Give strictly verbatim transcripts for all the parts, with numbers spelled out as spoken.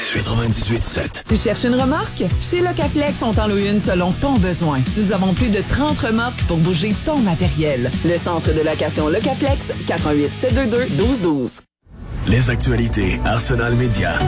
quatre-vingt-dix-huit sept. Tu cherches une remorque? Chez Locaflex, on t'en loue une selon ton besoin. Nous avons plus de trente remorques pour bouger ton matériel. Le centre de location Locaflex, quatre un huit, sept deux deux, un deux un deux. Les actualités Arsenal Média.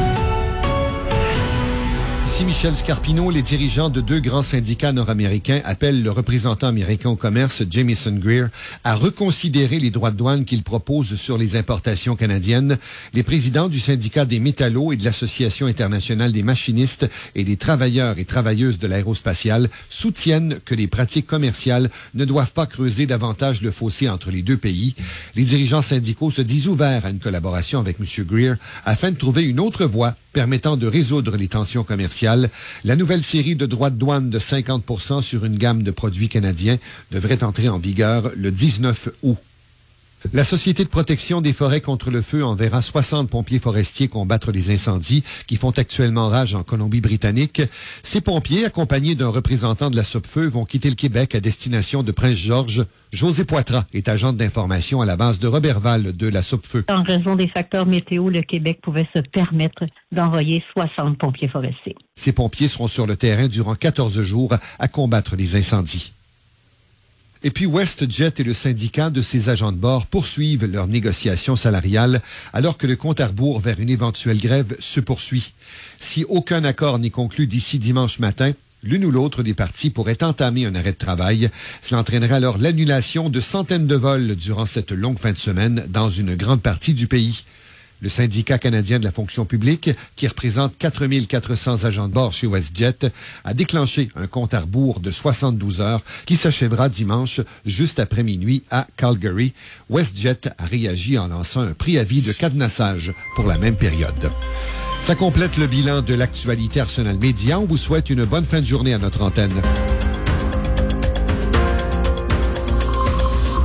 Ici Michel Scarpino, les dirigeants de deux grands syndicats nord-américains appellent le représentant américain au commerce, Jamieson Greer, à reconsidérer les droits de douane qu'il propose sur les importations canadiennes. Les présidents du syndicat des métallos et de l'Association internationale des machinistes et des travailleurs et travailleuses de l'aérospatiale soutiennent que les pratiques commerciales ne doivent pas creuser davantage le fossé entre les deux pays. Les dirigeants syndicaux se disent ouverts à une collaboration avec M. Greer afin de trouver une autre voie permettant de résoudre les tensions commerciales. La nouvelle série de droits de douane de cinquante pour cent sur une gamme de produits canadiens devrait entrer en vigueur le dix-neuf août. La Société de protection des forêts contre le feu enverra soixante pompiers forestiers combattre les incendies qui font actuellement rage en Colombie-Britannique. Ces pompiers, accompagnés d'un représentant de la Sopfeu, vont quitter le Québec à destination de Prince-Georges. José Poitras est agente d'information à la base de Robertval de la Sopfeu. En raison des facteurs météo, le Québec pouvait se permettre d'envoyer soixante pompiers forestiers. Ces pompiers seront sur le terrain durant quatorze jours à combattre les incendies. Et puis WestJet et le syndicat de ses agents de bord poursuivent leurs négociations salariales alors que le compte à rebours vers une éventuelle grève se poursuit. Si aucun accord n'est conclu d'ici dimanche matin, l'une ou l'autre des parties pourrait entamer un arrêt de travail. Cela entraînerait alors l'annulation de centaines de vols durant cette longue fin de semaine dans une grande partie du pays. Le syndicat canadien de la fonction publique, qui représente quatre mille quatre cents agents de bord chez WestJet, a déclenché un compte à rebours de soixante-douze heures qui s'achèvera dimanche juste après minuit à Calgary. WestJet a réagi en lançant un préavis de cadenassage pour la même période. Ça complète le bilan de l'actualité Arsenal Média. On vous souhaite une bonne fin de journée à notre antenne.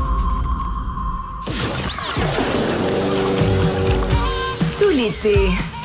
Tout l'été,